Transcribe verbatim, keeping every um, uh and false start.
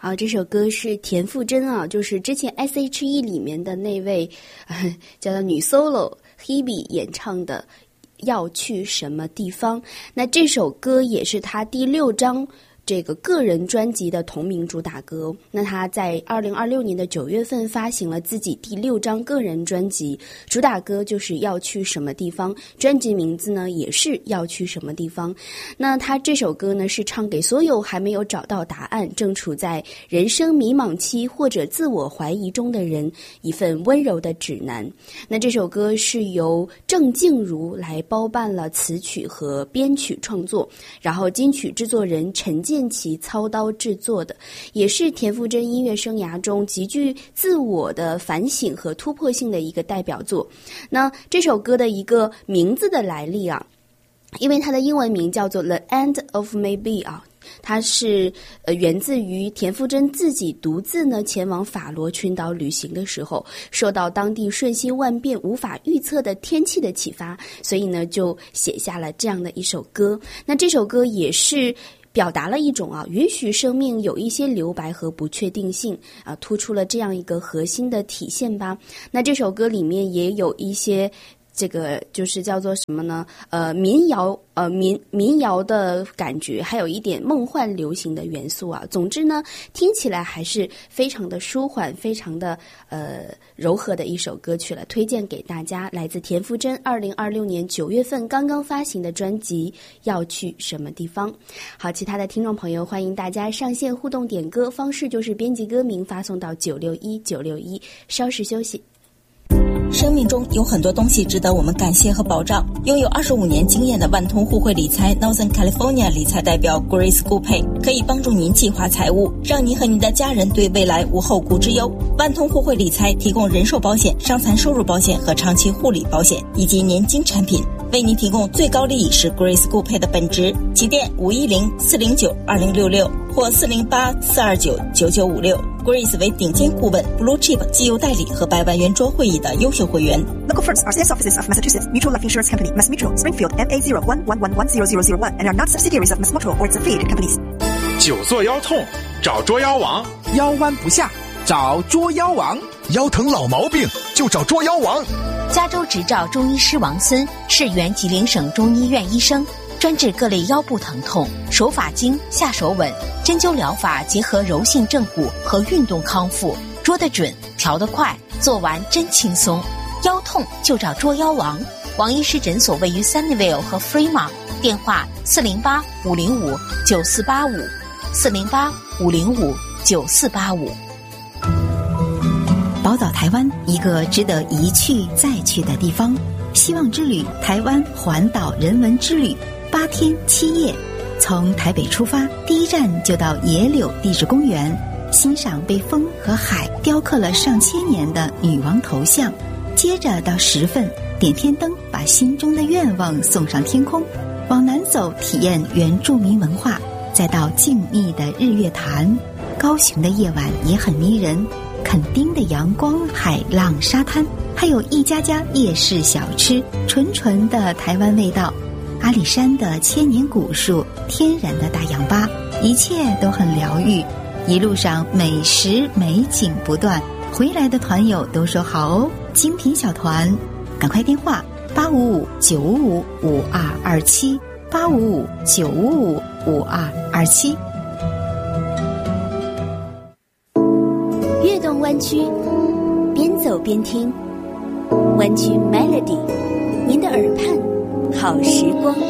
好，这首歌是田馥甄啊，就是之前 S H E 里面的那位、呃、叫做女 solo Hebe 演唱的要去什么地方。那这首歌也是她第六张这个个人专辑的同名主打歌。那他在二零二六年的九月份发行了自己第六张个人专辑，主打歌就是要去什么地方，专辑名字呢也是要去什么地方。那他这首歌呢是唱给所有还没有找到答案，正处在人生迷茫期或者自我怀疑中的人一份温柔的指南。那这首歌是由郑静茹来包办了词曲和编曲创作，然后金曲制作人陈建奇操刀制作的，也是田馥甄音乐生涯中极具自我的反省和突破性的一个代表作。那这首歌的一个名字的来历啊，因为它的英文名叫做 The End of Maybe 啊，它是呃源自于田馥甄自己独自呢前往法罗群岛旅行的时候，受到当地瞬息万变无法预测的天气的启发，所以呢就写下了这样的一首歌。那这首歌也是表达了一种啊，允许生命有一些留白和不确定性啊，突出了这样一个核心的体现吧。那这首歌里面也有一些这个就是叫做什么呢？呃，民谣呃民民谣的感觉，还有一点梦幻流行的元素啊。总之呢，听起来还是非常的舒缓，非常的呃柔和的一首歌曲了，推荐给大家。来自田馥甄二零二六年九月份刚刚发行的专辑《要去什么地方》。好，其他的听众朋友，欢迎大家上线互动点歌，方式就是编辑歌名发送到九六一九六一，稍事休息。 生命中有很多东西值得我们感谢和保障。拥有二十五年经验的万通互惠理财 Northern California 理财代表 Grace 顾佩可以帮助您计划财务，让您和您的家人对未来无后顾之忧。万通互惠理财提供人寿保险、伤残收入保险和长期护理保险以及年金产品，为您提供最高利益是 Grace 顾佩的本职。起电五一零四零九二零六六或四零八四二九九九五六。Grace 为顶尖顾问 Blue Chip 绩优代理和百万圆桌会议的优秀会员。 Local firms are sales offices of Massachusetts Mutual Life Insurance Company, Mass Mutual, Springfield, M A zero one one one one zero zero zero one, and are not subsidiaries of Mass Mutual or its affiliated companies. 久坐腰痛，找捉妖王； 腰弯不下，找捉妖王； 腰疼老毛病，就找捉妖王。 加州执照中医师王森是原吉林省中医院医生，专治各类腰部疼痛，手法精，下手稳，针灸疗法结合柔性正骨和运动康复，捉得准，调得快，做完真轻松。腰痛就找捉妖王。王医师诊所位于 Sunnyvale 和 Fremont， 电话四零八五零五九四八五，四零八五零五九四八五。 宝岛台湾，一个值得一去再去的地方。希望之旅台湾环岛人文之旅，八天七夜，从台北出发，第一站就到野柳地质公园，欣赏被风和海雕刻了上千年的女王头像，接着到十份点天灯，把心中的愿望送上天空，往南走体验原住民文化，再到静谧的日月潭。高雄的夜晚也很迷人，垦丁的阳光、海浪、沙滩，还有一家家夜市小吃，纯纯的台湾味道。阿里山的千年古树，天然的大氧吧，一切都很疗愈。一路上美食美景不断，回来的团友都说好哦，精品小团，赶快电话八五五九五五五二二七，八五五九五五五二二七。 跃动湾区，边走边听，湾区 Melody， 您的耳畔好时光。